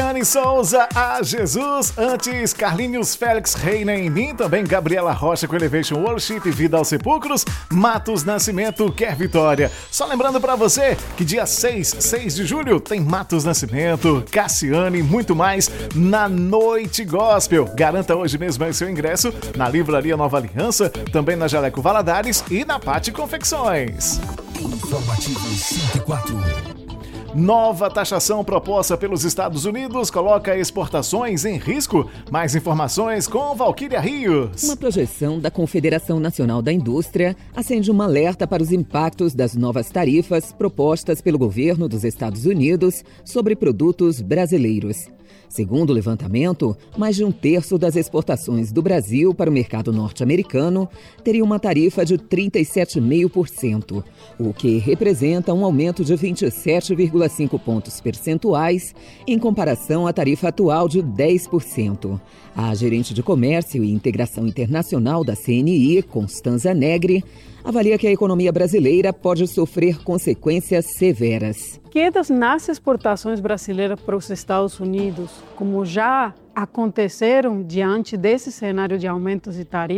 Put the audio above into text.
Cassiane Souza, a Jesus. Antes, Carlinhos Félix, Reina em Mim. Também Gabriela Rocha com Elevation Worship, Vida aos Sepulcros. Matos Nascimento, Quer Vitória. Só lembrando pra você que dia 6 de julho tem Matos Nascimento, Cassiane e muito mais na Noite Gospel. Garanta hoje mesmo aí seu ingresso na Livraria Nova Aliança, também na Jaleco Valadares e na Pati Confecções. Informativo 104. Nova taxação proposta pelos Estados Unidos coloca exportações em risco. Mais informações com Valquíria Rios. Uma projeção da Confederação Nacional da Indústria acende um alerta para os impactos das novas tarifas propostas pelo governo dos Estados Unidos sobre produtos brasileiros. Segundo o levantamento, mais de um terço das exportações do Brasil para o mercado norte-americano teria uma tarifa de 37,5%, o que representa um aumento de 27,5 pontos percentuais em comparação à tarifa atual de 10%. A gerente de Comércio e Integração Internacional da CNI, Constanza Negri, avalia que a economia brasileira pode sofrer consequências severas. Quedas nas exportações brasileiras para os Estados Unidos, como já aconteceram diante desse cenário de aumentos de tarifas,